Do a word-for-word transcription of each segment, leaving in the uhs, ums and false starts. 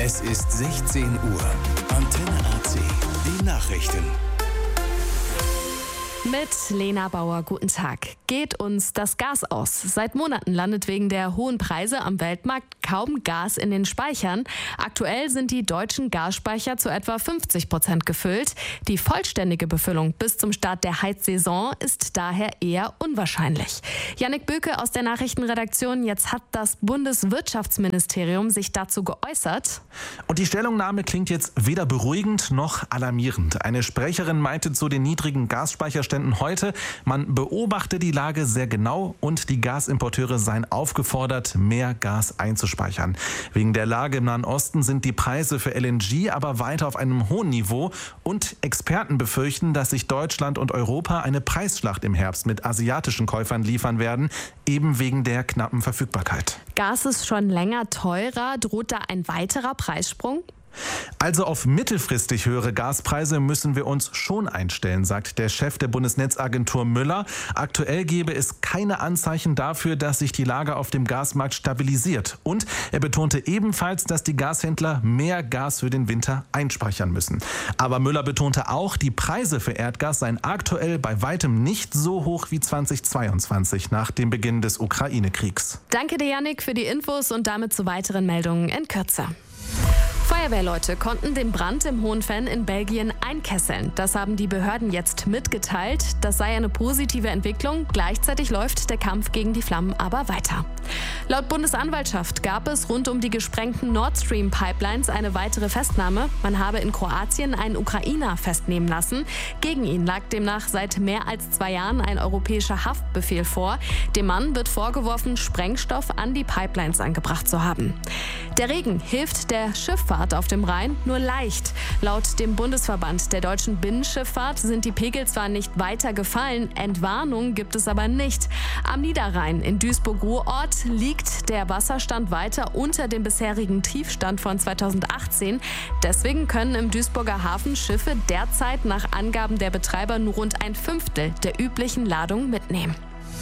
Es ist sechzehn Uhr. Antenne A C. Die Nachrichten. Mit Lena Bauer, guten Tag. Geht uns das Gas aus? Seit Monaten landet wegen der hohen Preise am Weltmarkt kaum Gas in den Speichern. Aktuell sind die deutschen Gasspeicher zu etwa fünfzig Prozent gefüllt. Die vollständige Befüllung bis zum Start der Heizsaison ist daher eher unwahrscheinlich. Jannik Böke aus der Nachrichtenredaktion. Jetzt hat das Bundeswirtschaftsministerium sich dazu geäußert. Und die Stellungnahme klingt jetzt weder beruhigend noch alarmierend. Eine Sprecherin meinte zu den niedrigen Gasspeicherständen heute, man beobachte die Lage sehr genau und die Gasimporteure seien aufgefordert, mehr Gas einzuspeichern. Wegen der Lage im Nahen Osten sind die Preise für L N G aber weiter auf einem hohen Niveau und Experten befürchten, dass sich Deutschland und Europa eine Preisschlacht im Herbst mit asiatischen Käufern liefern werden, eben wegen der knappen Verfügbarkeit. Gas ist schon länger teurer. Droht da ein weiterer Preissprung? Also auf mittelfristig höhere Gaspreise müssen wir uns schon einstellen, sagt der Chef der Bundesnetzagentur Müller. Aktuell gebe es keine Anzeichen dafür, dass sich die Lage auf dem Gasmarkt stabilisiert. Und er betonte ebenfalls, dass die Gashändler mehr Gas für den Winter einspeichern müssen. Aber Müller betonte auch, die Preise für Erdgas seien aktuell bei weitem nicht so hoch wie zweitausendzweiundzwanzig nach dem Beginn des Ukraine-Kriegs. Danke dir, Jannik, für die Infos und damit zu weiteren Meldungen in Kürze. Feuerwehrleute konnten den Brand im Hohenfenn in Belgien einkesseln. Das haben die Behörden jetzt mitgeteilt. Das sei eine positive Entwicklung. Gleichzeitig läuft der Kampf gegen die Flammen aber weiter. Laut Bundesanwaltschaft gab es rund um die gesprengten Nord Stream Pipelines eine weitere Festnahme. Man habe in Kroatien einen Ukrainer festnehmen lassen. Gegen ihn lag demnach seit mehr als zwei Jahren ein europäischer Haftbefehl vor. Dem Mann wird vorgeworfen, Sprengstoff an die Pipelines angebracht zu haben. Der Regen hilft der Schifffahrt auf dem Rhein nur leicht. Laut dem Bundesverband der deutschen Binnenschifffahrt sind die Pegel zwar nicht weiter gefallen, Entwarnung gibt es aber nicht. Am Niederrhein in Duisburg-Ruhrort liegt der Wasserstand weiter unter dem bisherigen Tiefstand von zweitausendachtzehn. Deswegen können im Duisburger Hafen Schiffe derzeit nach Angaben der Betreiber nur rund ein Fünftel der üblichen Ladung mitnehmen.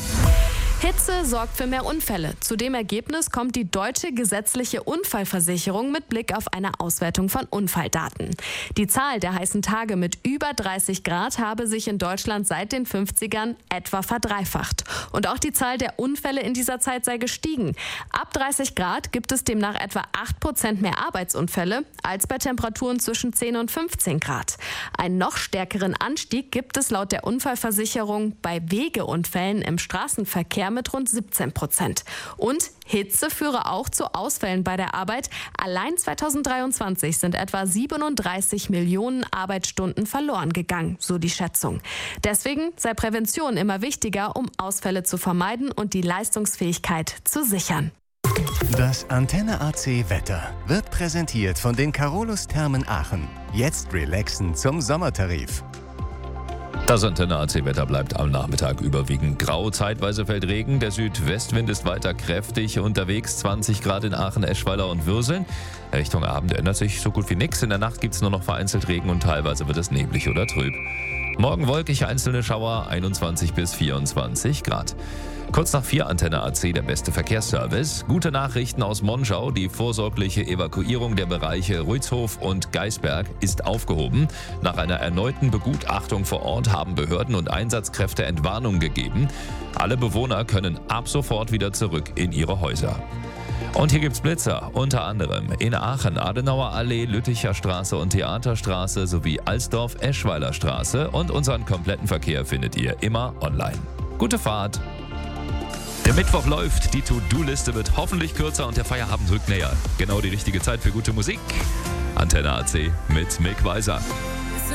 Hitze sorgt für mehr Unfälle. Zu dem Ergebnis kommt die deutsche gesetzliche Unfallversicherung mit Blick auf eine Auswertung von Unfalldaten. Die Zahl der heißen Tage mit über dreißig Grad habe sich in Deutschland seit den fünfzigern etwa verdreifacht. Und auch die Zahl der Unfälle in dieser Zeit sei gestiegen. Ab dreißig Grad gibt es demnach etwa acht Prozent mehr Arbeitsunfälle als bei Temperaturen zwischen zehn und fünfzehn Grad. Einen noch stärkeren Anstieg gibt es laut der Unfallversicherung bei Wegeunfällen im Straßenverkehr mit rund siebzehn Prozent. Und Hitze führe auch zu Ausfällen bei der Arbeit. Allein zweitausenddreiundzwanzig sind etwa siebenunddreißig Millionen Arbeitsstunden verloren gegangen, so die Schätzung. Deswegen sei Prävention immer wichtiger, um Ausfälle zu vermeiden und die Leistungsfähigkeit zu sichern. Das Antenne A C Wetter wird präsentiert von den Carolus Thermen Aachen. Jetzt relaxen zum Sommertarif. Das Antenne A C Wetter bleibt am Nachmittag überwiegend grau, zeitweise fällt Regen. Der Südwestwind ist weiter kräftig unterwegs, zwanzig Grad in Aachen, Eschweiler und Würseln. Richtung Abend ändert sich so gut wie nichts. In der Nacht gibt es nur noch vereinzelt Regen und teilweise wird es neblig oder trüb. Morgen wolkig, einzelne Schauer, einundzwanzig bis vierundzwanzig Grad. Kurz nach vier Antenne A C der beste Verkehrsservice. Gute Nachrichten aus Monschau. Die vorsorgliche Evakuierung der Bereiche Ruitzhof und Geisberg ist aufgehoben. Nach einer erneuten Begutachtung vor Ort haben Behörden und Einsatzkräfte Entwarnung gegeben. Alle Bewohner können ab sofort wieder zurück in ihre Häuser. Und hier gibt's Blitzer, unter anderem in Aachen, Adenauer Allee, Lütticher Straße und Theaterstraße sowie Alsdorf, Eschweiler Straße. Und unseren kompletten Verkehr findet ihr immer online. Gute Fahrt! Der Mittwoch läuft, die To-Do-Liste wird hoffentlich kürzer und der Feierabend rückt näher. Genau die richtige Zeit für gute Musik. Antenne A C mit Mick Weiser.